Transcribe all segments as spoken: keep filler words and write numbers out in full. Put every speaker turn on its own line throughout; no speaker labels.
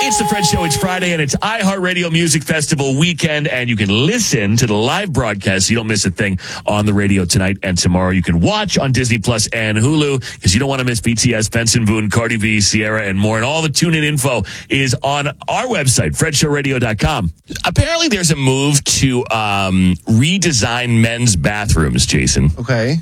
It's the Fred Show. It's Friday, and it's iHeartRadio Music Festival weekend, and you can listen to the live broadcast so you don't miss a thing on the radio tonight and tomorrow. You can watch on Disney Plus and Hulu because you don't want to miss B T S, Benson Boone, Cardi B, Sierra, and more. And all the tune-in info is on our website, fred show radio dot com. Apparently, there's a move to um, redesign men's bathrooms, Jason.
Okay.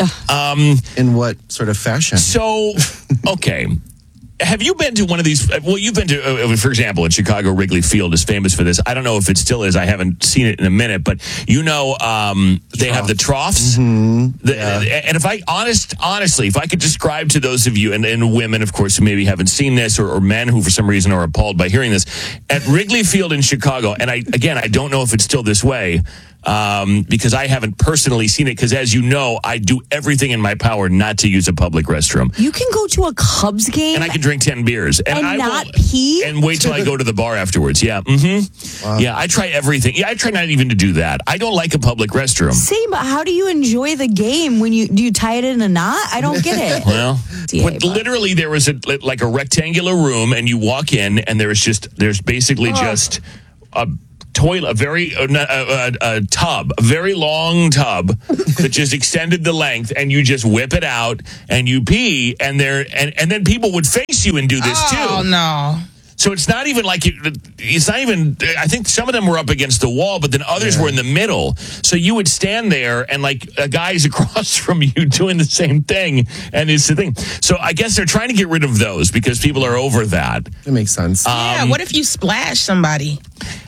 Um,
In what sort of fashion?
So, okay. Have you been to one of these? Well, you've been to, uh, for example, in Chicago, Wrigley Field is famous for this. I don't know if it still is. I haven't seen it in a minute, but you know, um, they
Trough.
have the troughs.
Mm-hmm.
The,
Yeah.
And if I, honest, honestly, if I could describe to those of you, and, and women, of course, who maybe haven't seen this, or, or men who for some reason are appalled by hearing this, at Wrigley Field in Chicago, and I, again, I don't know if it's still this way, um, because I haven't personally seen it, because as you know, I do everything in my power not to use a public restroom.
You can go to a Cubs game
And I can drink ten beers. And,
and
I
not
will,
pee?
And wait till I go to the bar afterwards. Yeah. Mm-hmm.
Wow.
Yeah, I try everything. Yeah, I try not even to do that. I don't like a public restroom.
Same, but how do you enjoy the game when you do you tie it in a knot? I don't get it.
Well,
Yeah,
but
but-
literally there was a like a rectangular room, and you walk in, and there is just there's basically just a toilet, a very a, a, a tub, a very long tub that just extended the length, and you just whip it out and you pee, and there and, and then people would face you and do this too.
Oh, no.
So it's not even like, it, it's not even, I think some of them were up against the wall, but then others
Yeah.
were in the middle. So you would stand there, and like a guy's across from you doing the same thing. And it's the thing. So I guess they're trying to get rid of those because people are over that.
It makes sense.
Yeah, what if you splash somebody?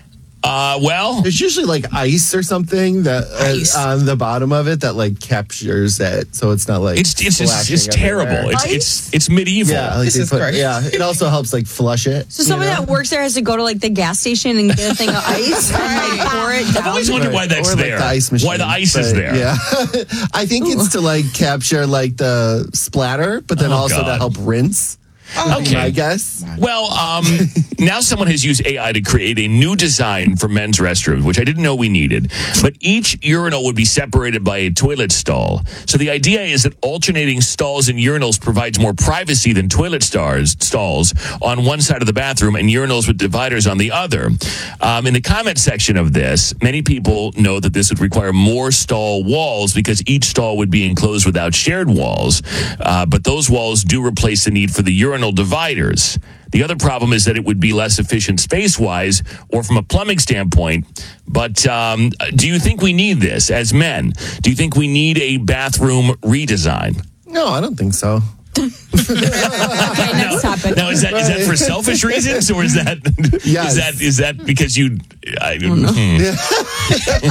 Uh, well,
There's usually like ice or something that
Ice.
uh, on the bottom of it that like captures it, so it's not like
it's it's it's,
splashing
it's terrible.
everywhere.
It's, it's it's medieval.
yeah, like
This
they
is
put-
great.
yeah. It also helps like flush it.
So somebody
you know?
that works there has to go to like the gas station and get a thing of ice and like pour it
I've
down.
always wondered why
Right.
that's
Or, like,
there.
the ice machine,
why the ice is
but,
there.
Yeah, I think it's to like capture like the splatter, but then
Oh,
also to
God.
help rinse.
Okay.
I guess.
Well, um, now someone has used A I to create a new design for men's restrooms, which I didn't know we needed. But each urinal would be separated by a toilet stall. So the idea is that alternating stalls and urinals provides more privacy than toilet stars, stalls on one side of the bathroom and urinals with dividers on the other. Um, in the comment section of this, many people know that this would require more stall walls because each stall would be enclosed without shared walls. Uh, but those walls do replace the need for the urinal dividers. The other problem is that it would be less efficient space-wise or from a plumbing standpoint. But um, do you think we need this as men? Do you think we need a bathroom redesign?
No, I don't think so.
Okay, next topic.
Now, is that is that for selfish reasons, or is that
Yes.
is that is that because you? I, hmm.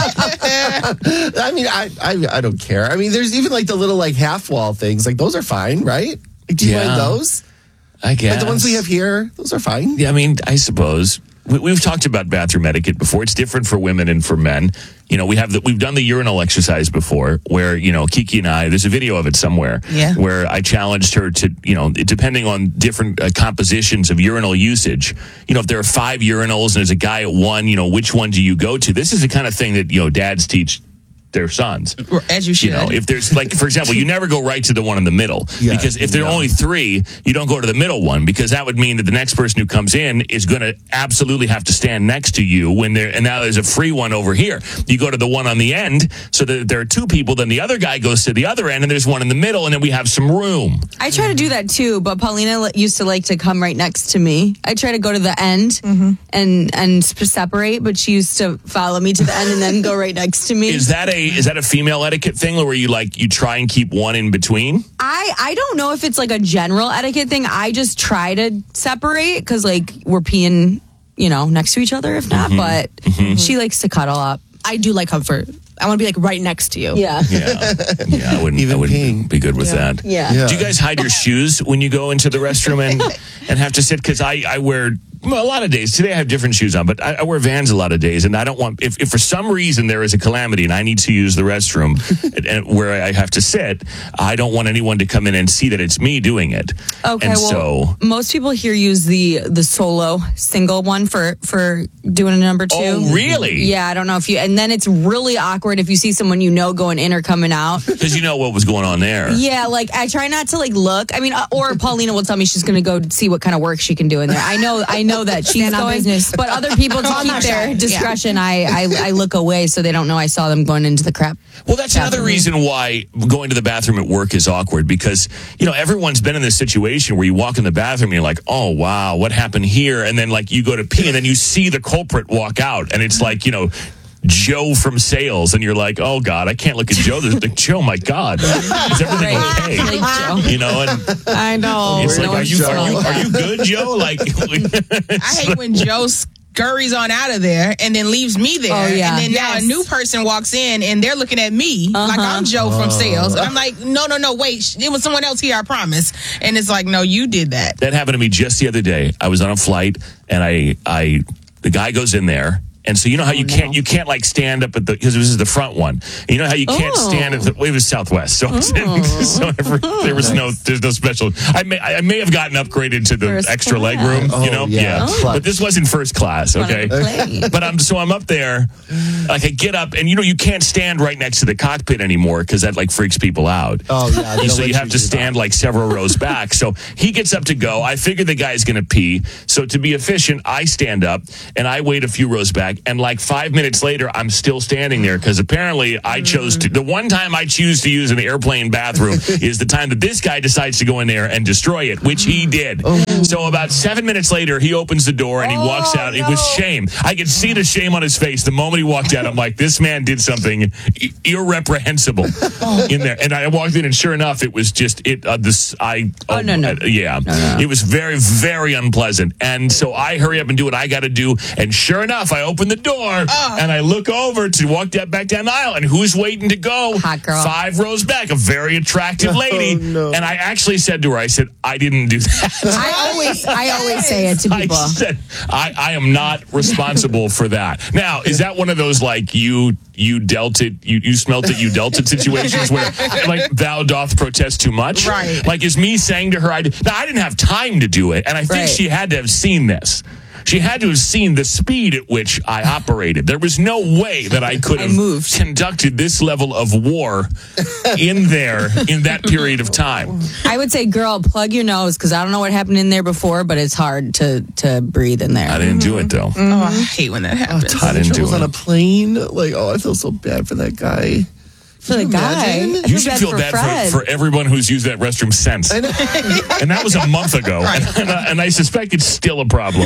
I mean, I, I I don't care. I mean, there's even like the little like half wall things. Like those are fine, right? Like, do you
Yeah.
mind those?
I guess
Like the ones we have here, those are fine.
Yeah, I mean, I suppose we, we've talked about bathroom etiquette before. It's different for women and for men. You know, we have the, we've done the urinal exercise before, where you know Kiki and I. There's a video of it somewhere.
Yeah.
Where I challenged her to, you know, depending on different uh, compositions of urinal usage. You know, if there are five urinals and there's a guy at one, you know, which one do you go to? This is the kind of thing that you know dads teach their sons.
As you should.
You know, if there's like, for example, you never go right to the one in the middle
Yeah,
because if there are
no.
only three, you don't go to the middle one because that would mean that the next person who comes in is going to absolutely have to stand next to you when there, and now there's a free one over here. You go to the one on the end so that there are two people, then the other guy goes to the other end and there's one in the middle and then we have some room.
I try to do that too, but Paulina li- used to like to come right next to me. I try to go to the end and and sp- separate, but she used to follow me to the end and then go right next to me.
Is that a, is that a female etiquette thing where you like, you try and keep one in between?
I, I don't know if it's like a general etiquette thing. I just try to separate because like we're peeing, you know, next to each other if not, but she likes to cuddle up.
I do like comfort. I want to be like right next to you.
Yeah.
Yeah. Yeah. I wouldn't,
Even
I wouldn't
peeing.
be good with
Yeah.
that.
Yeah.
Yeah.
Do you guys hide your shoes when you go into the restroom and, and have to sit? Because I, I wear well, a lot of days. Today I have different shoes on, but I, I wear Vans a lot of days. And I don't want, if, if for some reason there is a calamity and I need to use the restroom and, and where I have to sit, I don't want anyone to come in and see that it's me doing it.
Okay,
And
well,
so,
most people here use the the solo single one for for doing a number two.
oh, really?
Yeah, I don't know if you, and then it's really awkward if you see someone you know going in or coming out.
Because you know what was going on there.
Yeah, like I try not to like look. I mean, uh, or Paulina will tell me she's going to go see what kind of work she can do in there. I know, I know that she's
Stand on
going.
business.
But other people, to
I'm
keep
not
their
shy.
discretion, I, I I look away so they don't know I saw them going into the crap.
Well, that's another reason why going to the bathroom at work is awkward because, you know, everyone's been in this situation where you walk in the bathroom and you're like, oh, wow, what happened here? And then, like, you go to pee and then you see the culprit walk out and it's like, you know, Joe from sales, and you're like, oh God, I can't look at Joe. There's like, Joe, my God, is everything okay?
Like Joe.
You know, and
I know.
it's like,
no
are you,
Joe.
are you are you good, Joe? Like,
I hate when Joe scurries on out of there and then leaves me there.
Oh, yeah.
And then now
Yes.
a new person walks in and they're looking at me like I'm Joe from sales. And I'm like, no, no, no, wait. sh- It was someone else here, I promise. And it's like, no, you did that.
that happened to me just the other day. I was on a flight, and I, I, the guy goes in there, and so you know how you can't, you can't like stand up at the because this is the front one. You know how you can't
Oh.
stand at the. Well, it was Southwest, so, I was in- so every, there was no, there's no special. I may, I may have gotten upgraded to the
First
extra leg
class.
room. You
Oh,
know,
yeah. Oh.
but this wasn't first class. Okay,
Plane.
but I'm so I'm up there, like I get up, and you know you can't stand right next to the cockpit anymore because that like freaks people out.
Oh, yeah. they
And
don't
so
let
you have to
do that.
stand like several rows back. So he gets up to go. I figure the guy's going to pee. So to be efficient, I stand up and I wait a few rows back. And like five minutes later, I'm still standing there because apparently I chose to. The one time I choose to use an airplane bathroom is the time that this guy decides to go in there and destroy it, which he did. So about seven minutes later, he opens the door and he walks out. It was shame. I could see the shame on his face the moment he walked out. I'm like, this man did something i- irreprehensible in there. And I walked in, and sure enough, it was just it. Uh, this I.
Oh, no, no.
uh, yeah, it was very, very unpleasant. And so I hurry up and do what I got to do. And sure enough, I open the door and I look over to walk that back down the aisle. And who's waiting to go?
Hot girl.
Five rows back, a very attractive lady.
no.
And I actually said to her, I said, I didn't do that.
I always I always say it to
I
people.
said, I, I am not responsible for that. Now, is that one of those like you you dealt it, you, you smelt it, you dealt it situations where like thou doth protest too much?
Right.
Like is me saying to her, I did, now I didn't have time to do it, and I think
Right.
she had to have seen this. She had to have seen the speed at which I operated. There was no way that I could
I
have
moved.
conducted this level of war in there in that period of time.
I would say, girl, plug your nose because I don't know what happened in there before, but it's hard to to breathe in there.
I didn't do it though.
Oh, I hate when that happens.
I didn't do
was on
it.
a plane. Like, oh, I feel so bad for that guy.
For the guy,
imagine?
I
You should feel
for
bad
Fred.
for, for everyone who's used that restroom since. And that was a month ago. And, and, I, and I suspect it's still a problem.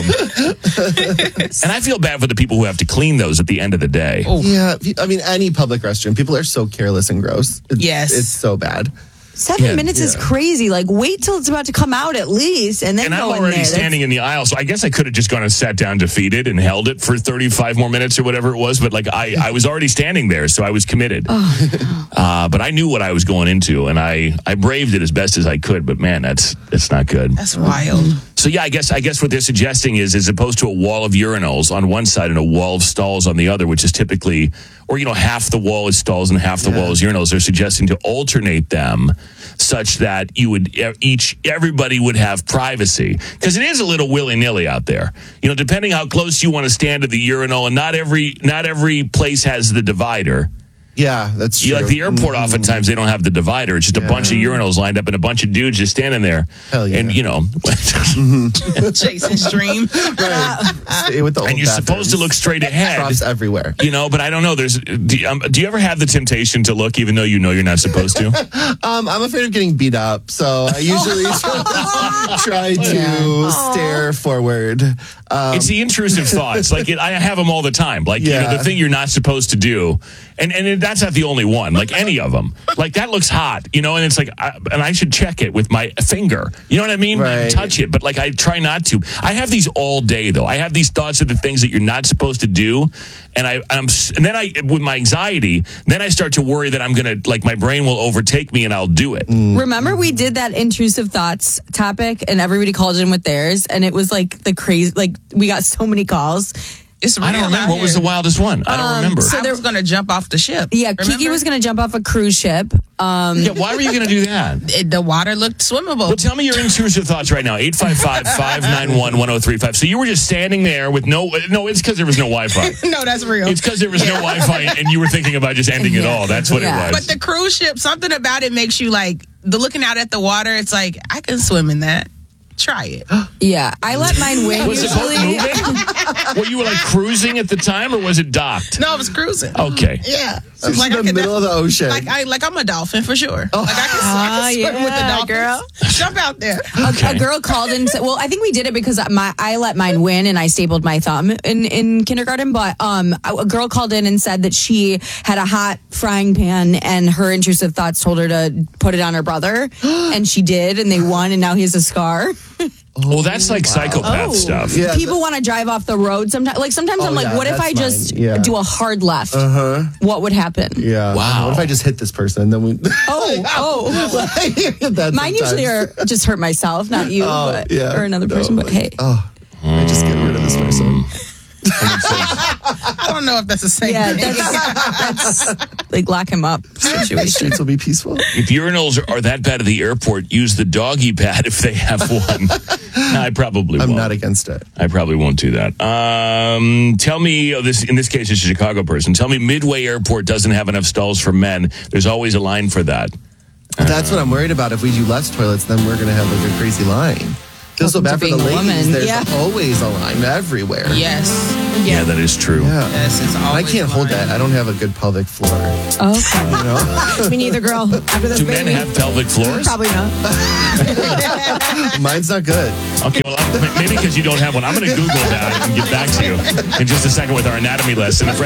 And I feel bad for the people who have to clean those at the end of the day.
Yeah, I mean, any public restroom, people are so careless and gross. It's,
Yes.
it's so bad.
Seven
Yeah.
minutes is crazy. Like, wait till it's about to come out at least, and then
And I'm
go in
already
there.
standing in the aisle, so I guess I could have just gone and sat down defeated and held it for thirty-five more minutes or whatever it was. But like I, I was already standing there, so I was committed. Uh, but I knew what I was going into, and I, I braved it as best as I could. But man, that's that's not good.
That's wild.
So yeah, I guess I guess what they're suggesting is, as opposed to a wall of urinals on one side and a wall of stalls on the other, which is typically, or you know, half the wall is stalls and half the
Yeah.
wall is urinals. They're suggesting to alternate them such that you would e- each everybody would have privacy, because it is a little willy nilly out there. You know, depending how close you want to stand to the urinal, and not every not every place has the divider.
Yeah, that's true.
You like the airport,
Mhm.
oftentimes they don't have the divider. It's just a bunch of urinals lined up and a bunch of dudes just standing there.
Hell yeah.
And you know,
Jason's dream.
Right. Stay with the old
and you're supposed to
bathrooms.
look straight ahead.
Props everywhere.
You know, but I don't know. There's. Do you, um, do you ever have the temptation to look, even though you know you're not supposed to?
Um, I'm afraid of getting beat up, so I usually try to stare forward. Um,
It's the intrusive thoughts. Like it, I have them all the time. Like you know,
Yeah.
the thing you're not supposed to do, and and that's not the only one. Like any of them. Like that looks hot, you know, and it's like, I, and I should check it with my finger. You know what I mean?
Right.
Touch it, but like I try not to. I have these all day though. I have these thoughts of the things that you're not supposed to do, and I I'm and then I with my anxiety, then I start to worry that I'm gonna like my brain will overtake me and I'll do it.
Remember, we did that intrusive thoughts topic, and everybody called in with theirs, and it was like the crazy. Like we got so many calls.
It's real
I don't
out
remember what was
here.
the wildest one. I don't remember.
so
I was going to jump off the ship.
Yeah, Kiki
Remember?
was going to jump off a cruise ship. Um,
yeah, why were you going to do that?
It- the water looked swimmable.
Well, tell me your intrusive thoughts right now. eight five five, five nine one, one oh three five. So you were just standing there with no, no, it's because there was no Wi-Fi.
No, that's real.
It's because there was no Wi-Fi and you were thinking about just ending it all. That's what
Yeah.
it was.
But the cruise ship, something about it makes you like the looking out at the water. It's like I can swim in that. try it.
Yeah, I let mine win
Was it boat
usually.
moving? Were you like cruising at the time, or was it docked?
No, I was cruising.
Okay.
Yeah.
So she's in the
could
middle of the ocean.
Like I like I'm a dolphin for sure. Like I can, I can swim
yeah,
with the dolphins.
girl.
Jump out there.
Okay.
A girl called and said, well, I think we did it because my I let mine win and I stapled my thumb in, in kindergarten. But um, a girl called in and said that she had a hot frying pan and her intrusive thoughts told her to put it on her brother. And she did, and they won, and now he has a scar.
Well, that's like psychopath
Oh.
stuff.
Yeah.
People want to drive off the road sometimes. Like sometimes
Oh,
I'm like,
yeah,
what if
that's
I just
mine. Yeah.
do a hard left?
Uh-huh.
What would happen?
Yeah.
Wow.
What if I just hit this person and then we...
Oh, oh.
That
Mine usually are just hurt myself, not you,
Oh,
but,
yeah.
or another
No,
person. But
like,
hey,
Oh, I just get rid of this person.
I don't know if that's the same
yeah,
thing.
that's, that's like lock him up situation.
Streets will be peaceful.
If urinals are that bad at the airport, use the doggy pad if they have one. I probably
I'm
won't.
not against it.
I probably won't do that. Um, tell me, oh, this in this case, it's a Chicago person. Tell me, Midway Airport doesn't have enough stalls for men. There's always a line for that.
That's what I'm worried about. If we do less toilets, then we're going to have like a crazy line. Feels so
Welcome
bad
to
for the
being a
ladies.
woman.
There's
Yeah.
always a line everywhere.
Yes.
Yeah, that is true.
Yeah.
Yes, it's
I
always
can't hold
mine.
that. I don't have a good pelvic floor.
Okay.
You know?
Me neither, girl. After this
Do men
baby,
have pelvic floors?
probably not.
Mine's not good.
Okay, well, I'm- maybe because you don't have one. I'm going to Google that and get back to you in just a second with our anatomy lesson.